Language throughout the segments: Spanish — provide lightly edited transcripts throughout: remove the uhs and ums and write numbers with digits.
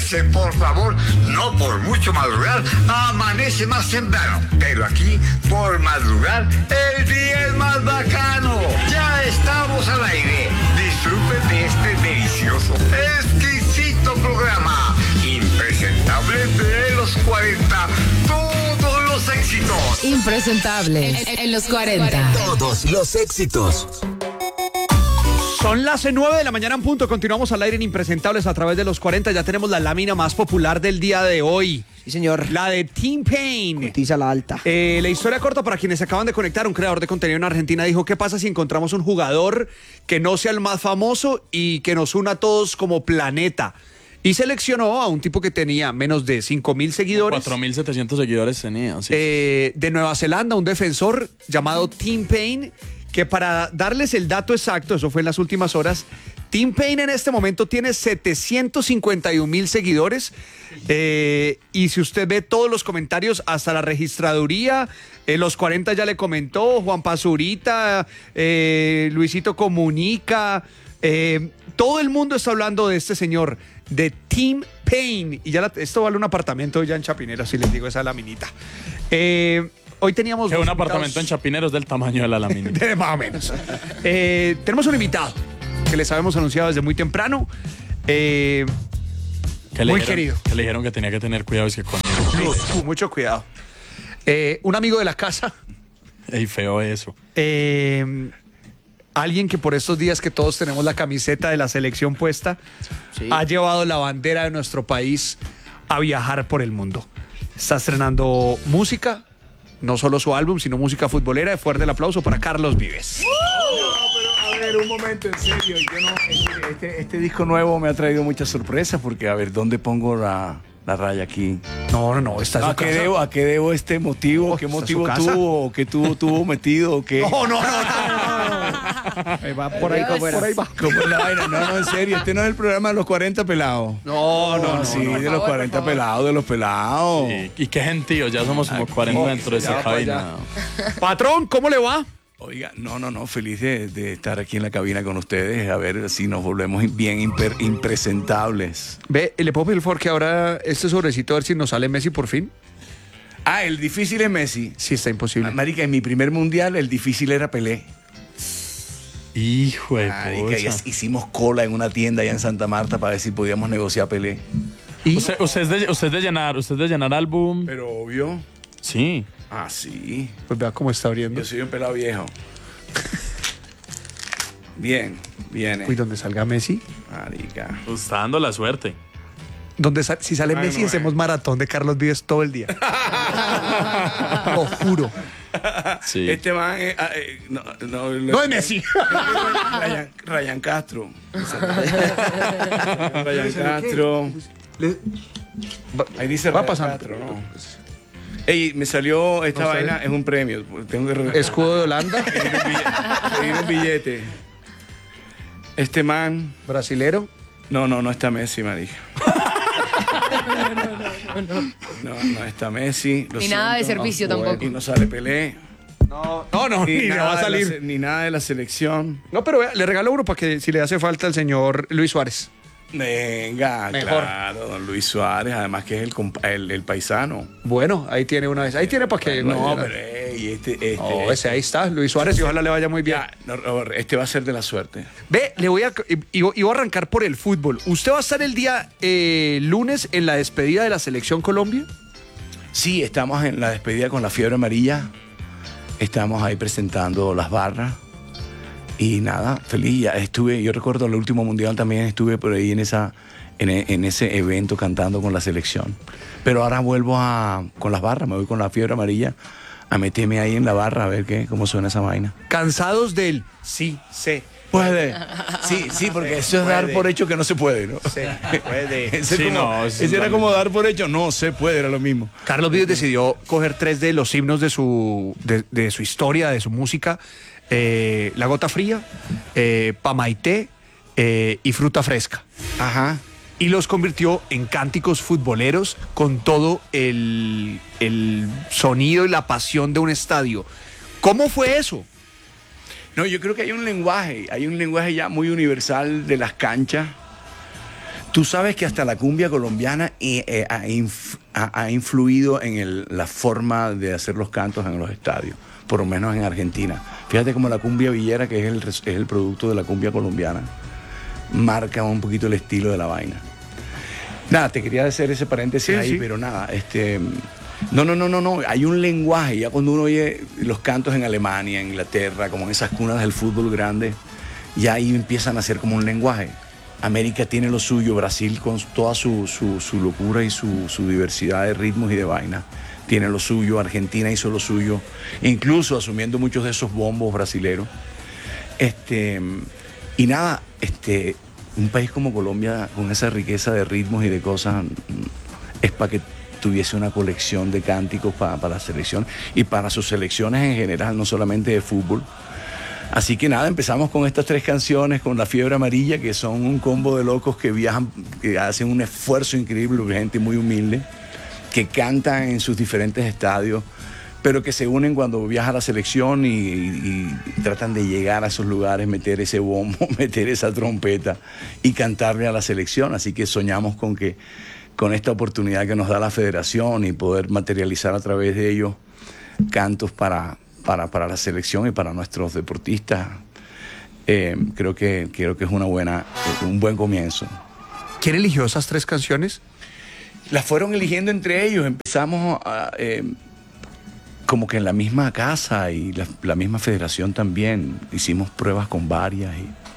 ese, por favor, no por mucho madrugar, amanece más temprano. Pero aquí, por madrugar, el día es más bacano. Ya estamos al aire. Disfruten de este delicioso, exquisito programa. Impresentable de los 40. Todos los éxitos. Impresentable en los 40. Todos los éxitos. Son las 9 de la mañana en punto. Continuamos al aire en Impresentables a través de los 40. Ya tenemos la lámina más popular del día de hoy. Sí, señor. La de T-Pain. Cotiza la alta. La historia corta para quienes se acaban de conectar. Un creador de contenido en Argentina dijo: ¿qué pasa si encontramos un jugador que no sea el más famoso y que nos una a todos como planeta? Y seleccionó a un tipo que tenía menos de 5,000 seguidores. 4,700 seguidores tenía. Sí. De Nueva Zelanda, un defensor llamado T-Pain, que para darles el dato exacto, eso fue en las últimas horas, T-Pain en este momento tiene 751,000 seguidores. Y si usted ve todos los comentarios, hasta la registraduría, los 40 ya le comentó, Juan Pazurita, Luisito Comunica, todo el mundo está hablando de este señor, de T-Pain. Y ya esto vale un apartamento ya en Chapinero, si les digo esa laminita. Hoy teníamos un apartamento en Chapinero es del tamaño de la laminita. Más o menos. Tenemos un invitado que les habíamos anunciado desde muy temprano. Muy querido. Que le dijeron que tenía que tener cuidado. Es que con mucho cuidado. Un amigo de la casa. Ey, feo eso. Alguien que por estos días que todos tenemos la camiseta de la selección puesta, sí, ha llevado la bandera de nuestro país a viajar por el mundo. Está estrenando música, no solo su álbum, sino música futbolera. Fuerte el aplauso para Carlos Vives. Pero a ver, un momento, en serio. Este disco nuevo me ha traído muchas sorpresas porque, a ver, ¿dónde pongo la raya aquí? No, está en su casa. ¿A qué debo este motivo? Oh, ¿qué motivo tuvo? ¿Qué tuvo metido? ¿Qué? No. Ahí va por ahí va. ¿Cómo es la vaina? No, en serio. Este no es el programa de los 40 pelados. No. Sí, de los 40 pelados, de los pelados. Sí, y qué gentío, ya somos como 40 dentro de esa cabina. Patrón, ¿cómo le va? Oiga, no, feliz de estar aquí en la cabina con ustedes, a ver si nos volvemos bien impresentables. Ve, ¿le puedo pedir por que ahora este sobrecito a ver si nos sale Messi por fin? El difícil es Messi. Sí, está imposible. Marica, en mi primer mundial el difícil era Pelé. Hijo de Marica, ya hicimos cola en una tienda allá en Santa Marta para ver si podíamos negociar Pelé. ¿Usted es de llenar álbum? Pero obvio. Sí. Sí. Pues vea cómo está abriendo. Yo soy un pelado viejo. Bien, viene. Uy, donde salga Messi. Marica. Está dando la suerte. Si sale Messi, hacemos maratón de Carlos Vives todo el día. Lo juro. Sí. Este man no es Messi. Ryan Castro. Ryan Castro. Ahí dice va Ryan pasando. Castro, ¿no? Ey, me salió esta vaina, es un premio. Tengo que Escudo de Holanda. pedir un billete. Este man. Brasilero. No está Messi, marica. No está Messi. Ni nada de servicio tampoco. Y no sale Pelé. No, ni le va a salir. Ni nada de la selección. No, pero vea, le regalo uno para que si le hace falta al señor Luis Suárez. Venga, mejor. Claro, don Luis Suárez, además que es el paisano. Bueno, ahí tiene una vez. Ahí tiene para que. No, pero ese ahí está, Luis Suárez, y ojalá le vaya muy bien. Este va a ser de la suerte. Ve, voy a arrancar por el fútbol. ¿Usted va a estar el día lunes en la despedida de la Selección Colombia? Sí, estamos en la despedida con la Fiebre Amarilla. Estamos ahí presentando las barras. Y nada, feliz. Ya estuve, yo recuerdo el último mundial también estuve por ahí en ese evento cantando con la selección. Pero ahora vuelvo con las barras, me voy con la Fiebre Amarilla a meterme ahí en la barra a ver cómo suena esa vaina. Cansados del sí, sé. Puede. Sí, porque eso es dar por hecho que no se puede, ¿no? Se puede. Ese era como dar por hecho, no se puede, era lo mismo. Carlos Vives decidió coger 3 de los himnos de su historia, de su música. La Gota Fría, Pamaité y Fruta Fresca. Ajá. Y los convirtió en cánticos futboleros con todo el sonido y la pasión de un estadio. ¿Cómo fue eso? No, yo creo que hay un lenguaje ya muy universal de las canchas. Tú sabes que hasta la cumbia colombiana ha influido en la forma de hacer los cantos en los estadios, por lo menos en Argentina. Fíjate como la cumbia villera, que es el producto de la cumbia colombiana, marca un poquito el estilo de la vaina. Nada, te quería hacer ese paréntesis ahí, pero nada, No, hay un lenguaje, ya cuando uno oye los cantos en Alemania, en Inglaterra, como en esas cunas del fútbol grande, ya ahí empiezan a ser como un lenguaje. América tiene lo suyo, Brasil con toda su locura y su diversidad de ritmos y de vainas tiene lo suyo, Argentina hizo lo suyo, incluso asumiendo muchos de esos bombos brasileros. Y nada, un país como Colombia, con esa riqueza de ritmos y de cosas, es para que tuviese una colección de cánticos para la selección y para sus selecciones en general, no solamente de fútbol. Así que nada, empezamos con estas 3 canciones, con La Fiebre Amarilla, que son un combo de locos que viajan, que hacen un esfuerzo increíble, gente muy humilde, que cantan en sus diferentes estadios, pero que se unen cuando viaja la selección y tratan de llegar a esos lugares, meter ese bombo, meter esa trompeta y cantarle a la selección. Así que soñamos con esta oportunidad que nos da la federación y poder materializar a través de ellos cantos para la selección y para nuestros deportistas. Creo que es un buen comienzo. ¿Quién eligió esas 3 canciones? Las fueron eligiendo entre ellos. Empezamos como que en la misma casa y la misma federación también. Hicimos pruebas con varias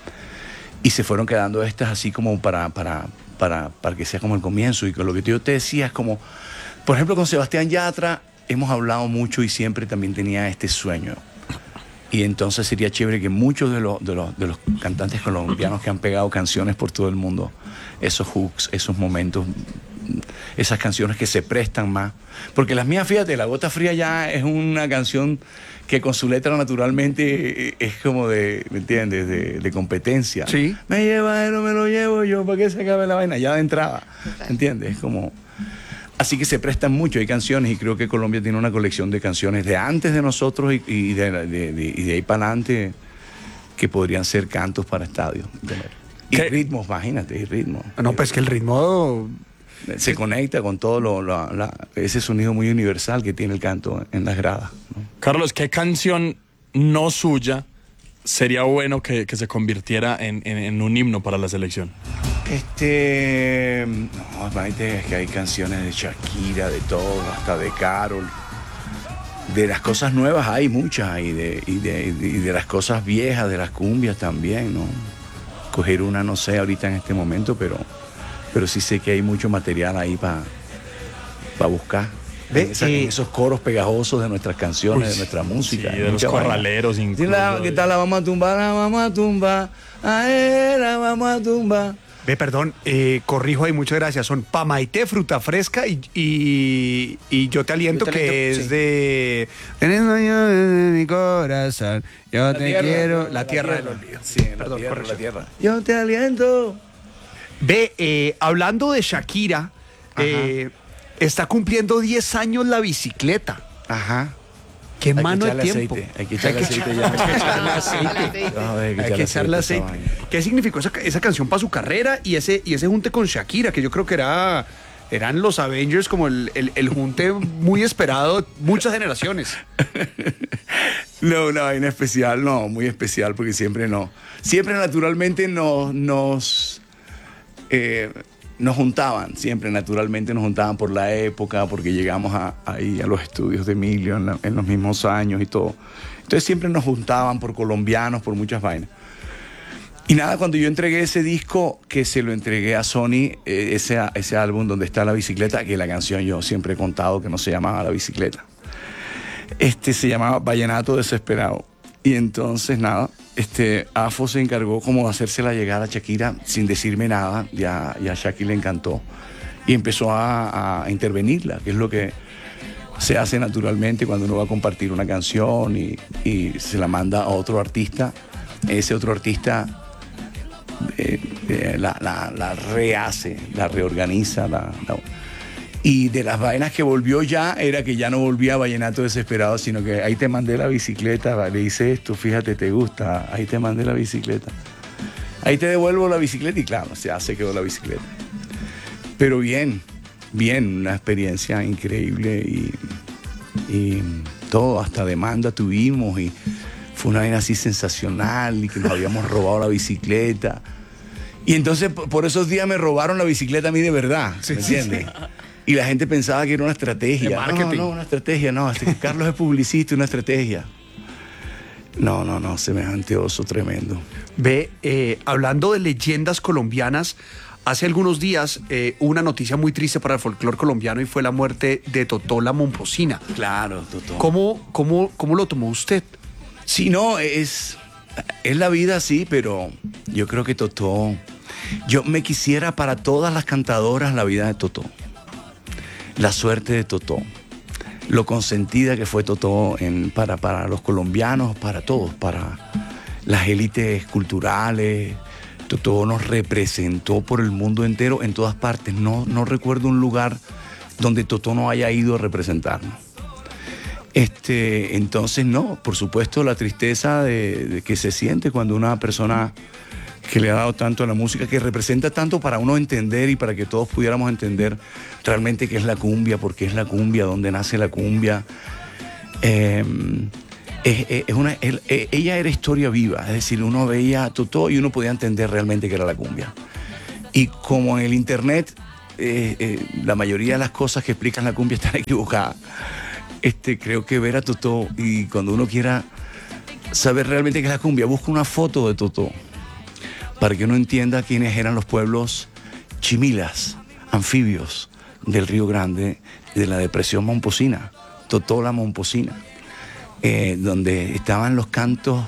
y se fueron quedando estas así como para que sea como el comienzo. Y con lo que yo te decía es como, por ejemplo, con Sebastián Yatra hemos hablado mucho y siempre también tenía este sueño. Y entonces sería chévere que muchos de los cantantes colombianos que han pegado canciones por todo el mundo, esos hooks, esos momentos, esas canciones que se prestan más. Porque las mías, fíjate, La Gota Fría ya es una canción que con su letra naturalmente es como de, ¿me entiendes?, de competencia. Sí. Me lleva él o me lo llevo yo, ¿para qué se acabe la vaina? Ya de entrada, ¿me entiendes? Es como... Así que se prestan mucho, hay canciones, y creo que Colombia tiene una colección de canciones de antes de nosotros y de ahí para adelante que podrían ser cantos para estadios. Y ritmos, imagínate, y ritmos. No, pues que el ritmo se conecta con todo ese sonido muy universal que tiene el canto en las gradas, ¿no? Carlos, ¿qué canción no suya sería bueno que se convirtiera en un himno para la selección? No, imagínate que hay canciones de Shakira, de todo, hasta de Karol. De las cosas nuevas hay muchas, y de las cosas viejas, de las cumbias también, ¿no? Coger una, no sé, ahorita en este momento, pero sí sé que hay mucho material ahí para buscar. En esos coros pegajosos de nuestras canciones, de nuestra música. Sí, de los corraleros incluso. ¿Qué tal? La vamos a tumbar, la vamos a tumbar. Perdón, corrijo ahí, muchas gracias. Son Pamaité, Fruta Fresca y Yo Te Aliento, que es de... Tienes dueño de mi corazón, yo te quiero... La Tierra del Olvido. Sí, perdón, la tierra. Yo te aliento. Hablando de Shakira, está cumpliendo 10 años la bicicleta. Ajá. ¿Qué mano de tiempo? Hay que echarle aceite ya. Hay que echarle aceite. ¿Qué significó esa canción para su carrera y ese junte con Shakira? Que yo creo que eran los Avengers, como el junte muy esperado, muchas generaciones. No, una vaina especial, no, muy especial, porque siempre naturalmente nos juntaban, por la época, porque llegamos ahí a los estudios de Emilio en los mismos años y todo. Entonces siempre nos juntaban por colombianos, por muchas vainas. Y nada, cuando yo entregué ese disco, que se lo entregué a Sony, ese álbum donde está La Bicicleta, que la canción yo siempre he contado que no se llamaba La Bicicleta. Se llamaba Vallenato Desesperado. Y entonces nada, Afo se encargó como de hacérsela llegar a Shakira sin decirme nada, y a Shakira le encantó. Y empezó a intervenirla, que es lo que se hace naturalmente cuando uno va a compartir una canción y se la manda a otro artista. Ese otro artista la rehace, la reorganiza, y de las vainas que volvió ya, era que ya no volvía a Vallenato Desesperado, sino que ahí te mandé la bicicleta, le hice esto, fíjate, te gusta, ahí te mandé la bicicleta. ahí te devuelvo la bicicleta y claro, se quedó la bicicleta. Pero bien, una experiencia increíble y todo, hasta demanda tuvimos y fue una vaina así sensacional y que nos habíamos robado la bicicleta. Y entonces por esos días me robaron la bicicleta a mí de verdad, ¿me entiendes? Y la gente pensaba que era una estrategia. De marketing. No, una estrategia, no. Carlos es publicista, una estrategia. No, semejante oso tremendo. Ve, hablando de leyendas colombianas, hace algunos días una noticia muy triste para el folclore colombiano y fue la muerte de Totó la Momposina. Claro, Totó. ¿Cómo lo tomó usted? Sí, no, es la vida, sí, pero yo creo que Totó... Yo me quisiera para todas las cantadoras la vida de Totó. La suerte de Totó. Lo consentida que fue Totó para los colombianos, para todos, para las élites culturales. Totó nos representó por el mundo entero, en todas partes. No recuerdo un lugar donde Totó no haya ido a representarnos. Entonces, no, por supuesto, la tristeza de que se siente cuando una persona que le ha dado tanto a la música, que representa tanto para uno entender y para que todos pudiéramos entender realmente qué es la cumbia, por qué es la cumbia, dónde nace la cumbia. Ella era historia viva, es decir, uno veía a Totó y uno podía entender realmente qué era la cumbia. Y como en el internet, la mayoría de las cosas que explican la cumbia están equivocadas, creo que ver a Totó y cuando uno quiera saber realmente qué es la cumbia, busca una foto de Totó para que uno entienda quiénes eran los pueblos chimilas, anfibios del Río Grande, de la depresión momposina, Totó la Momposina, donde estaban los cantos,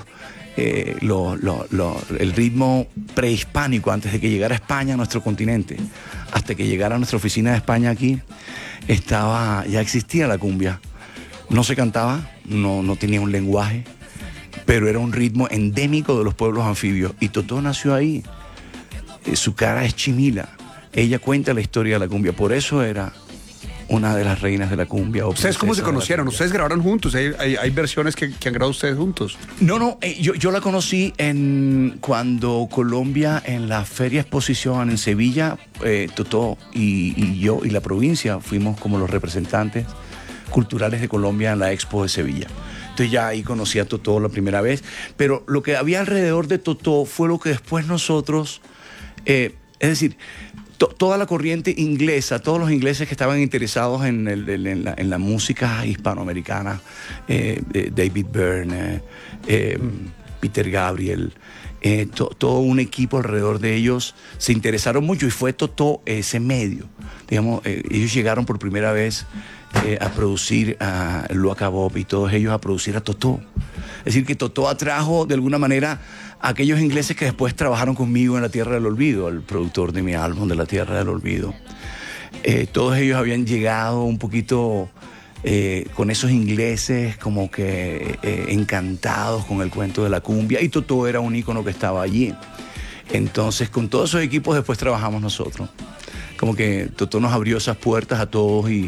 el ritmo prehispánico antes de que llegara España a nuestro continente, hasta que llegara a nuestra oficina de España aquí, ya existía la cumbia. No se cantaba, no tenía un lenguaje, pero era un ritmo endémico de los pueblos anfibios. Y Totó nació ahí. Su cara es chimila. Ella cuenta la historia de la cumbia. Por eso era una de las reinas de la cumbia. ¿Ustedes cómo se conocieron? ¿Ustedes grabaron juntos? ¿Hay versiones que han grabado ustedes juntos? No, yo la conocí cuando Colombia, en la Feria Exposición en Sevilla, Totó y yo y la provincia fuimos como los representantes culturales de Colombia en la Expo de Sevilla. Entonces ya ahí conocí a Totó la primera vez, pero lo que había alrededor de Totó fue lo que después nosotros, es decir, toda la corriente inglesa, todos los ingleses que estaban interesados en la música hispanoamericana, David Byrne, Peter Gabriel, todo un equipo alrededor de ellos se interesaron mucho y fue Totó ese medio. Digamos, ellos llegaron por primera vez a producir a Luaca Bob y todos ellos a producir a Totó. Es decir, que Totó atrajo de alguna manera a aquellos ingleses que después trabajaron conmigo en La Tierra del Olvido, el productor de mi álbum de La Tierra del Olvido. Todos ellos habían llegado un poquito con esos ingleses como que encantados con el cuento de la cumbia, y Totó era un ícono que estaba allí. Entonces con todos esos equipos después trabajamos nosotros. Como que Totó nos abrió esas puertas a todos y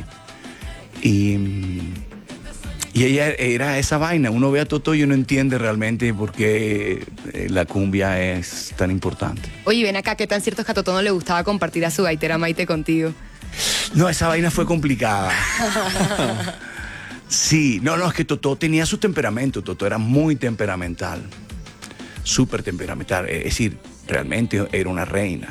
ella era esa vaina. Uno ve a Totó y uno entiende realmente por qué la cumbia es tan importante. Oye, ven acá, ¿qué tan cierto es que a Totó no le gustaba compartir a su gaitera Maite contigo? No, esa vaina fue complicada. Sí, no, es que Totó tenía su temperamento. Totó era muy temperamental, súper temperamental. Es decir, realmente era una reina.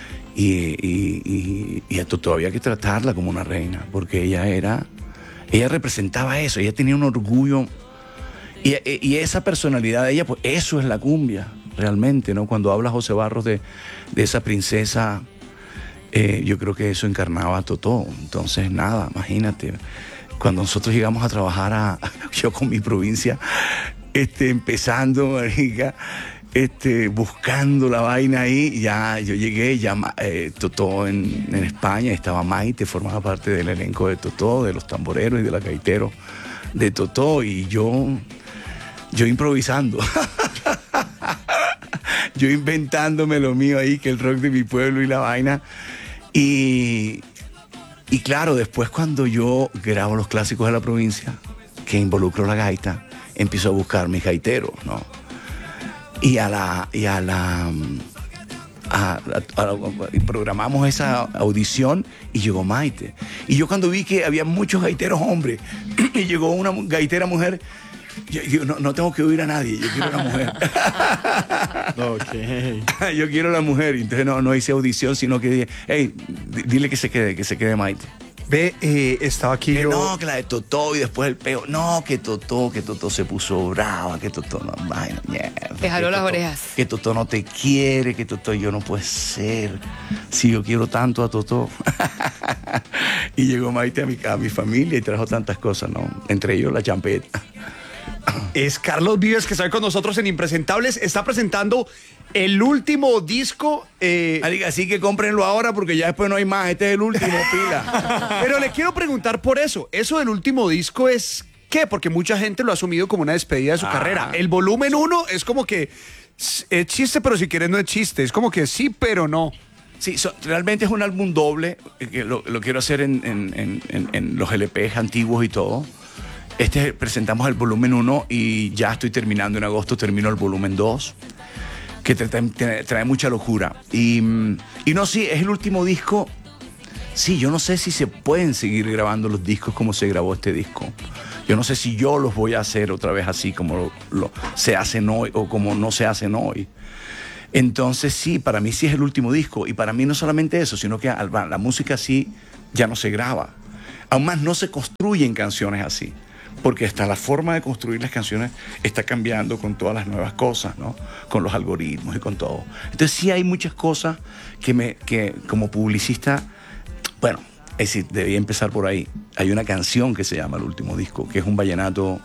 Y a Totó había que tratarla como una reina, porque ella representaba eso, ella tenía un orgullo, y esa personalidad de ella, pues eso es la cumbia, realmente, ¿no? Cuando habla José Barros de esa princesa, yo creo que eso encarnaba a Totó. Entonces, nada, imagínate, cuando nosotros llegamos a trabajar yo con mi provincia, empezando, marica, buscando la vaina ahí, ya yo llegué, Totó en España, estaba Maite, formaba parte del elenco de Totó, de los tamboreros y de la gaiteros de Totó, y yo improvisando, yo inventándome lo mío ahí, que el rock de mi pueblo y la vaina, y claro, después cuando yo grabo los clásicos de la provincia, que involucro la gaita, empiezo a buscar mis gaiteros, ¿no? Y a la y programamos esa audición y llegó Maite. Y yo cuando vi que había muchos gaiteros hombres y llegó una gaitera mujer, yo no tengo que oír a nadie, yo quiero una mujer. Ok. Yo quiero la mujer. Y entonces no hice audición, sino que dije, hey, dile que se quede Maite. Ve, estaba aquí Que yo. no, que la de Totó y después el peo. No, que Totó se puso brava, que Totó no, vaina, mierda. Te jaló que las Totó- orejas. Que Totó no te quiere, que Totó yo no puede ser. Si yo quiero tanto a Totó. Y llegó Maite a mi familia y trajo tantas cosas, ¿no? Entre ellos la champeta. Es Carlos Vives, que está hoy con nosotros en Impresentables. Está presentando el último disco. Así que cómprenlo ahora porque ya después no hay más. Este es el último, pila. Pero le quiero preguntar por eso. Eso del último disco es ¿qué? Porque mucha gente lo ha asumido como una despedida de su carrera. El volumen 1 es como que es chiste, pero si quieres no es chiste. Es como que sí, pero no. Sí, realmente es un álbum doble. Que lo quiero hacer en los LPs antiguos y todo. Presentamos el volumen 1 y ya estoy terminando. En agosto termino el volumen 2, que trae mucha locura. Y no, sí, es el último disco. Sí, yo no sé si se pueden seguir grabando los discos como se grabó este disco. Yo no sé si yo los voy a hacer otra vez así como se hacen hoy o como no se hacen hoy. Entonces sí, para mí sí es el último disco. Y para mí no solamente eso, sino que la música así ya no se graba. Aún más no se construyen canciones así. Porque hasta la forma de construir las canciones está cambiando con todas las nuevas cosas, ¿no? Con los algoritmos y con todo. Entonces sí hay muchas cosas que como publicista, bueno, es decir, debía empezar por ahí. Hay una canción que se llama El Último Disco, que es un vallenato,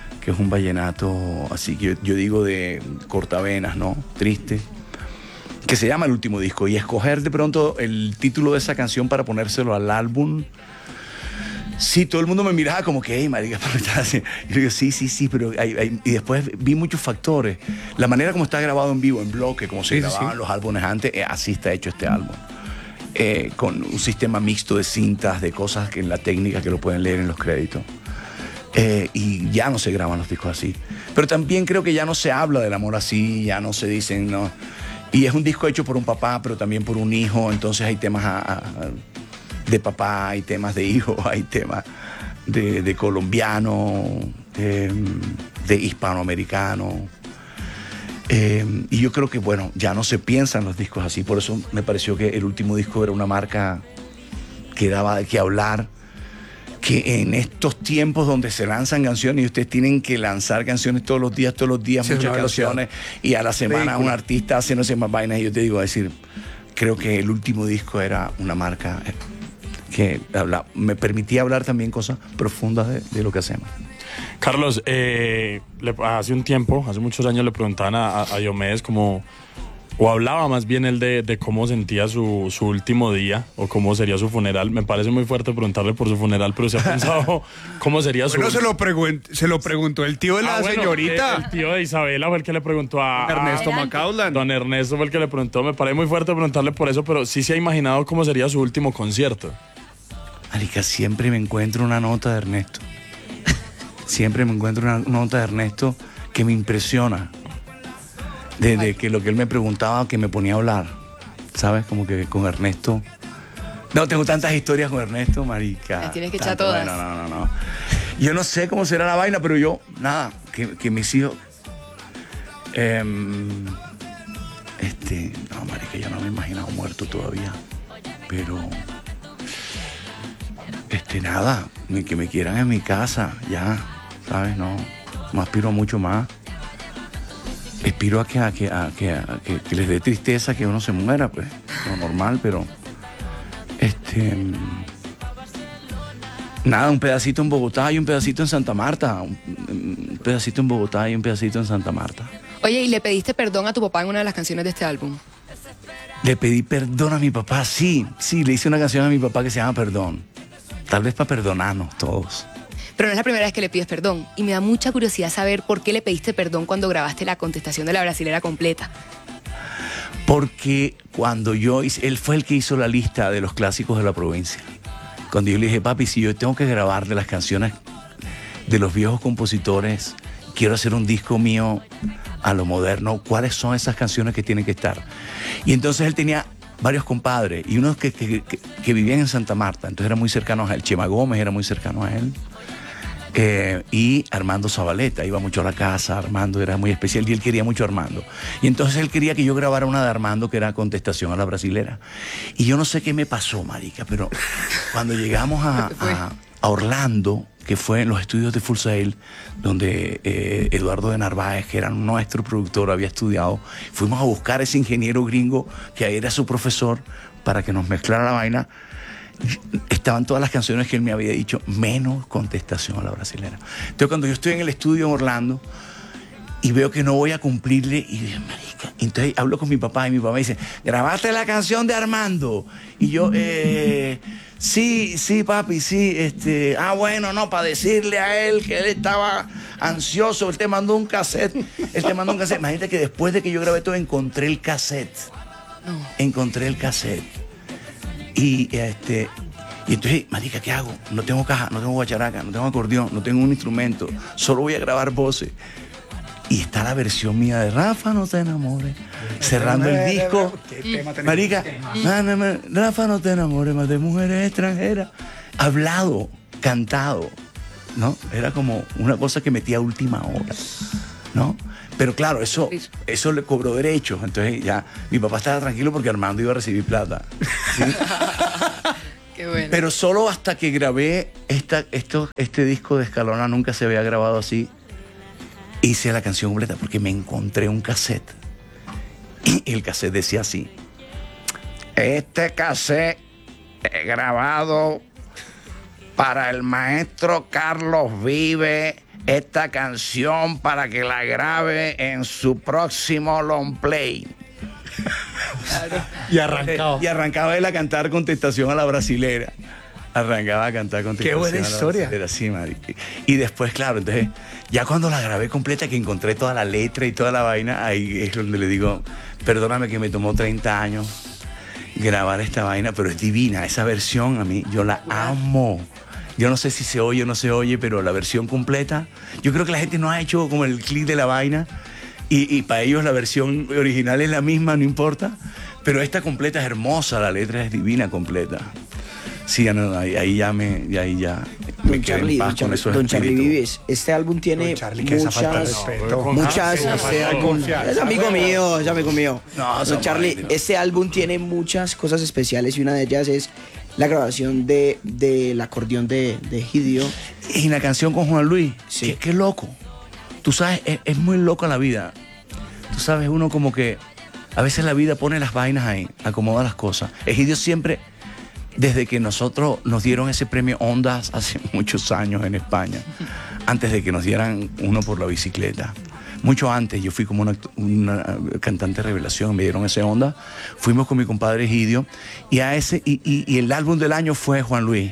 así que yo digo de cortavenas, ¿no? Triste, que se llama El Último Disco. Y escoger de pronto el título de esa canción para ponérselo al álbum. Sí, todo el mundo me miraba como que, hey, marica, ¿pero estás haciendo? Y yo digo, sí, pero y después vi muchos factores. La manera como está grabado en vivo, en bloque, como se grababan los álbumes antes, así está hecho este álbum. Con un sistema mixto de cintas, de cosas que en la técnica que lo pueden leer en los créditos. Y ya no se graban los discos así. Pero también creo que ya no se habla del amor así, ya no se dicen, no. Y es un disco hecho por un papá, pero también por un hijo, entonces hay temas de papá, hay temas de hijo, hay temas de colombiano, de hispanoamericano. Y yo creo que, bueno, ya no se piensan los discos así. Por eso me pareció que el último disco era una marca que daba de qué hablar. Que en estos tiempos donde se lanzan canciones y ustedes tienen que lanzar canciones todos los días, Sí, muchas canciones, y a la semana un artista haciéndose más vainas, y yo te digo, decir, creo que el último disco era una marca que me permitía hablar también cosas profundas de lo que hacemos. Carlos, hace un tiempo, hace muchos años le preguntaban a Diomedes como, o hablaba más bien él de cómo sentía su último día o cómo sería su funeral. Me parece muy fuerte preguntarle por su funeral, pero se ha pensado cómo sería su... Bueno, se lo preguntó el tío de la señorita. El tío de Isabela fue el que le preguntó a Ernesto Macaulay. Don Ernesto fue el que le preguntó. Me parece muy fuerte preguntarle por eso, pero sí se ha imaginado cómo sería su último concierto. Marica, siempre me encuentro una nota de Ernesto. Siempre me encuentro una nota de Ernesto que me impresiona. Desde que lo que él me preguntaba, que me ponía a hablar. ¿Sabes? Como que con Ernesto. No, tengo tantas historias con Ernesto, marica. Las tienes que echar todas. No. Yo no sé cómo será la vaina, pero yo, nada, que mis hijos... no, marica, yo no me he imaginado muerto todavía. Pero... nada, que me quieran en mi casa, ya, ¿sabes? No aspiro a mucho más. Aspiro a que les dé tristeza que uno se muera, pues, lo normal, pero nada, un pedacito en Bogotá y un pedacito en Santa Marta, un pedacito en Bogotá y un pedacito en Santa Marta. Oye, ¿y le pediste perdón a tu papá en una de las canciones de este álbum? Le pedí perdón a mi papá, sí, le hice una canción a mi papá que se llama Perdón. Tal vez para perdonarnos todos. Pero no es la primera vez que le pides perdón. Y me da mucha curiosidad saber por qué le pediste perdón cuando grabaste la contestación de La Brasilera completa. Porque cuando él fue el que hizo la lista de los clásicos de la provincia. Cuando yo le dije, papi, si yo tengo que grabar de las canciones de los viejos compositores, quiero hacer un disco mío a lo moderno, cuáles son esas canciones que tienen que estar. Y entonces él tenía varios compadres y unos que vivían en Santa Marta, entonces eran muy cercanos a él. Chema Gómez era muy cercano a él. Y Armando Zabaleta, iba mucho a la casa, Armando era muy especial y él quería mucho a Armando. Y entonces él quería que yo grabara una de Armando que era Contestación a la Brasilera. Y yo no sé qué me pasó, marica, pero cuando llegamos a Orlando, que fue en los estudios de Full Sail, donde Eduardo de Narváez, que era nuestro productor, había estudiado, fuimos a buscar a ese ingeniero gringo que era su profesor para que nos mezclara la vaina. Estaban todas las canciones que él me había dicho, menos Contestación a la Brasilera. Entonces cuando yo estoy en el estudio en Orlando y veo que no voy a cumplirle, y digo, marica, entonces hablo con mi papá y mi papá me dice, ¿grabaste la canción de Armando? Y yo, sí, papi, sí, bueno, no, para decirle a él que él estaba ansioso, él te mandó un cassette. Imagínate que después de que yo grabé todo, encontré el cassette. Y entonces, marica, ¿qué hago? No tengo caja, no tengo guacharaca, no tengo acordeón, no tengo un instrumento, solo voy a grabar voces. Y está la versión mía de Rafa, no te enamores. Cerrando el disco. Marica, Rafa, no te enamores más de mujeres extranjeras. Hablado, cantado, ¿no? Era como una cosa que metía a última hora, ¿no? Pero claro, eso le cobró derechos. Entonces ya mi papá estaba tranquilo porque Armando iba a recibir plata. ¿Sí? Qué bueno. Pero solo hasta que grabé este disco de Escalona, nunca se había grabado así, hice la canción completa porque me encontré un cassette. Y el cassette decía así: este cassette es grabado para el maestro Carlos Vive, esta canción para que la grabe en su próximo long play. Claro. Y arrancaba él a cantar Contestación a la Brasilera. Arrancaba a cantar Contestación. Qué buena historia. Era así, marica. Y después, claro, entonces, ya cuando la grabé completa, que encontré toda la letra y toda la vaina, ahí es donde le digo, perdóname que me tomó 30 años grabar esta vaina, pero es divina. Esa versión a mí, yo la amo. Yo no sé si se oye o no se oye, pero la versión completa, yo creo que la gente no ha hecho como el clic de la vaina y para ellos la versión original es la misma, no importa, pero esta completa es hermosa, la letra es divina completa. Sí, no, ahí ya me Don quedé en paz con esos Don Charlie espíritus. Vives, este álbum tiene muchas, es amigo mío. No, Don Charlie, no. este álbum tiene muchas cosas especiales y una de ellas es la grabación del acordeón de Egidio. Y la canción con Juan Luis, Sí. qué loco. Tú sabes, es muy loca la vida. Tú sabes, uno como que a veces la vida pone las vainas ahí, acomoda las cosas. Egidio siempre, desde que nosotros nos dieron ese premio Ondas hace muchos años en España, antes de que nos dieran uno por la bicicleta, mucho antes, yo fui como una cantante revelación, me dieron ese Onda, fuimos con mi compadre Egidio, y el álbum del año fue Juan Luis.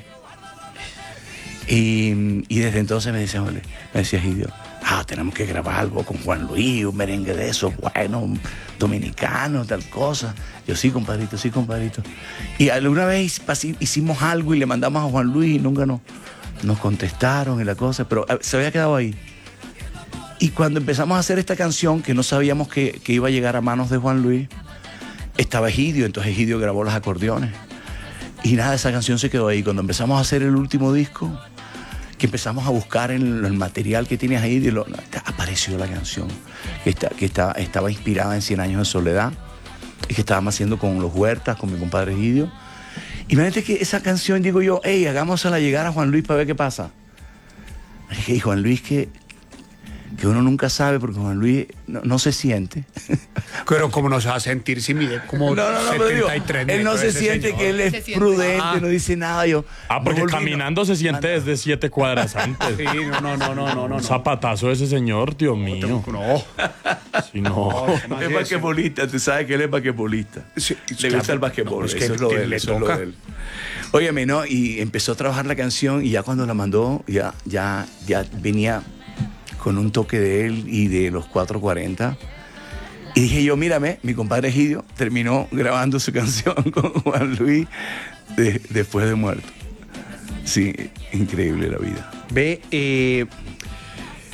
Y desde entonces me decía Egidio, tenemos que grabar algo con Juan Luis, un merengue de esos, bueno, dominicano, tal cosa. Yo, sí, compadrito. Y alguna vez hicimos algo y le mandamos a Juan Luis y nunca nos contestaron y la cosa, pero se había quedado ahí. Y cuando empezamos a hacer esta canción, que no sabíamos que iba a llegar a manos de Juan Luis, estaba Egidio, entonces Egidio grabó los acordeones. Y nada, esa canción se quedó ahí. Cuando empezamos a hacer el último disco, que empezamos a buscar en el material que tienes ahí, apareció la canción que estaba inspirada en 100 años de soledad y que estábamos haciendo con los Huertas, con mi compadre Egidio. Imagínate que esa canción, digo yo, hagámosla llegar a Juan Luis para ver qué pasa. Y Juan Luis que uno nunca sabe, porque Juan Luis no se siente. Pero como no se va a sentir si mide como No, pero digo, 73 él no metros se ese siente señor. que él es Se siente. prudente, no dice nada. Porque no, caminando se siente desde 7 cuadras antes. Sí, no. Un zapatazo de ese señor, Dios mío. No. Sí, no. Es basquetbolista, tú sabes que él es basquetbolista. Sí, Le claro. gusta el basquetbol, No, es que eso es lo de él. le Eso es lo toca. de él. Óyeme, ¿no? Y empezó a trabajar la canción y ya cuando la mandó, ya venía con un toque de él y de los 440. Y dije yo, mírame, mi compadre Egidio terminó grabando su canción con Juan Luis después de muerto. Sí, increíble la vida. Ve,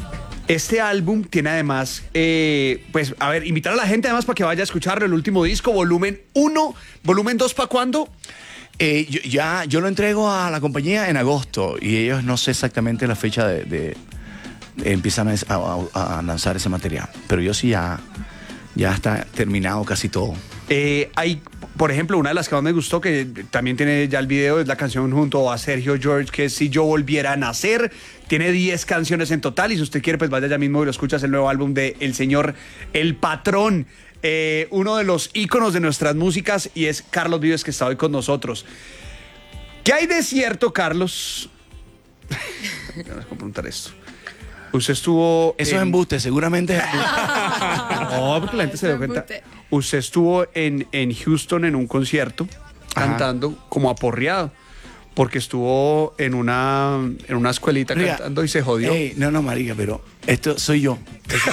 Este álbum tiene además, pues, a ver, invitar a la gente además para que vaya a escuchar el último disco, volumen 1, volumen 2, ¿para cuándo? Yo lo entrego a la compañía en agosto y ellos no sé exactamente la fecha de empiezan a lanzar ese material, pero yo sí ya está terminado casi todo. Hay, por ejemplo, una de las que más me gustó, que también tiene ya el video, es la canción junto a Sergio George, que es Si yo volviera a nacer. Tiene 10 canciones en total y si usted quiere, pues vaya ya mismo y lo escuchas, el nuevo álbum de el señor El Patrón. Uno de los íconos de nuestras músicas y es Carlos Vives, que está hoy con nosotros. ¿Qué hay de cierto, Carlos? Vamos a preguntar esto. Usted estuvo... Eso es embuste, seguramente es embuste. No, porque la gente se dio cuenta. Usted estuvo en Houston en un concierto, cantando como aporreado, porque estuvo en una escuelita marica, cantando y se jodió. No, marica, pero esto soy yo.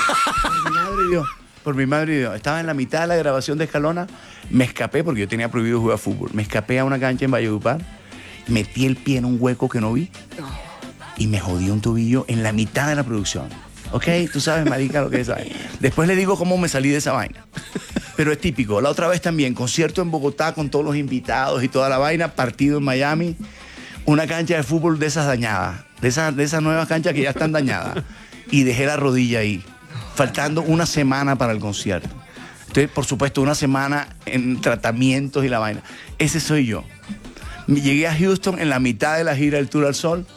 Por mi madre y Dios. Estaba en la mitad de la grabación de Escalona, me escapé porque yo tenía prohibido jugar fútbol. Me escapé a una cancha en Valledupar, metí el pie en un hueco que no vi y me jodí un tobillo en la mitad de la producción. Ok, tú sabes, marica, lo que es. Después le digo cómo me salí de esa vaina. Pero es típico. La otra vez también, concierto en Bogotá con todos los invitados y toda la vaina, partido en Miami, una cancha de fútbol de esas dañadas, de esas nuevas canchas que ya están dañadas. Y dejé la rodilla ahí, faltando una semana para el concierto. Entonces, por supuesto, una semana en tratamientos y la vaina. Ese soy yo. Llegué a Houston en la mitad de la gira del Tour al Sol